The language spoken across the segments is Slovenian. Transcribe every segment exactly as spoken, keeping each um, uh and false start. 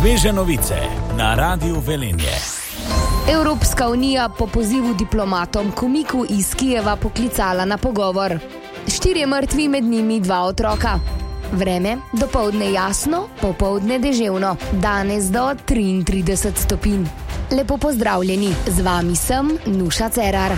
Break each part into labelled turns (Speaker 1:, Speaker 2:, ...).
Speaker 1: Sveže novice na Radiu Velenje.
Speaker 2: Evropska unija po pozivu diplomatom Komiku iz Kijeva poklicala na pogovor. Štirje mrtvi, med njimi dva otroka. Vreme, dopoldne jasno, popoldne deževno, danes do triintrideset stopinj. Lepo pozdravljeni, z vami sem Nuša Cerar.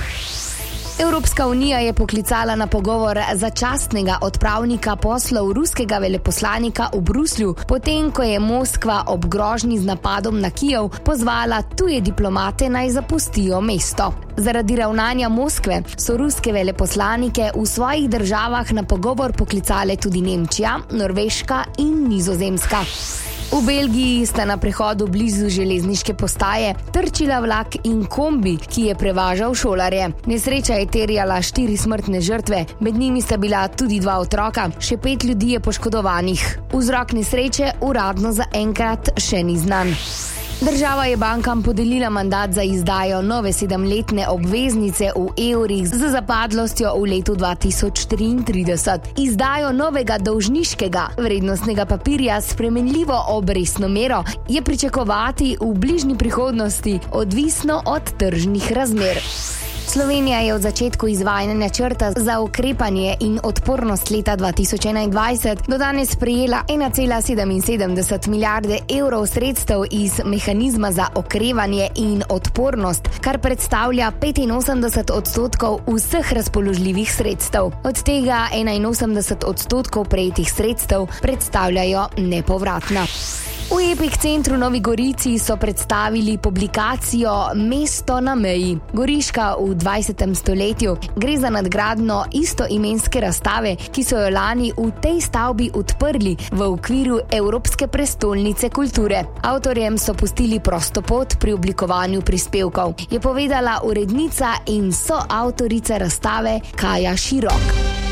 Speaker 2: Evropska unija je poklicala na pogovor začasnega odpravnika poslov ruskega veleposlanika v Bruslju, potem ko je Moskva ob grožnji z napadom na Kijev pozvala tuje diplomate naj zapustijo mesto. Zaradi ravnanja Moskve so ruske veleposlanike v svojih državah na pogovor poklicale tudi Nemčija, Norveška in Nizozemska. V Belgiji sta na prehodu blizu železniške postaje trčila vlak in kombi, ki je prevažal šolarje. Nesreča je terjala štiri smrtne žrtve, med njimi sta bila tudi dva otroka, še pet ljudi je poškodovanih. Vzrok nesreče uradno zaenkrat še ni znan. Država je bankam podelila mandat za izdajo nove sedemletne obveznice v evrih z zapadlostjo v letu dva tisoč triintrideset. Izdajo novega dolžniškega vrednostnega papirja s spremenljivo obrestno mero je pričakovati v bližnji prihodnosti, odvisno od tržnih razmer. Slovenija je od začetku izvajanja načrta za ukrepanje in odpornost leta dva tisoč enaindvajset do danes prejela ena cela sedeminsedemdeset milijarde evrov sredstev iz mehanizma za okrevanje in odpornost, kar predstavlja petinosemdeset odstotkov vseh razpoložljivih sredstev. Od tega enainosemdeset odstotkov prejetih sredstev predstavljajo nepovratna. V Epik centru Novi Gorici so predstavili publikacijo Mesto na meji. Goriška v dvajsetem stoletju. Gre za nadgradnjo istoimenske razstave, ki so jo lani v tej stavbi odprli v okviru Evropske prestolnice kulture. Avtorjem so pustili prosto pot pri oblikovanju prispevkov, je povedala urednica in soavtorica razstave Kaja Širok.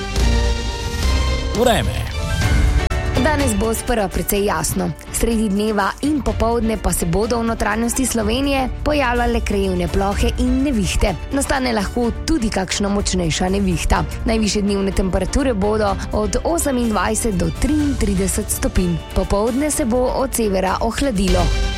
Speaker 1: Vreme.
Speaker 2: Danes bo sprva precej jasno. Sredi dneva in popoldne pa se bodo v notranjosti Slovenije pojavljale krajevne plohe in nevihte. Nastane lahko tudi kakšna močnejša nevihta. Najvišje dnevne temperature bodo od osemindvajset do triintrideset stopinj. Popoldne se bo od severa ohladilo.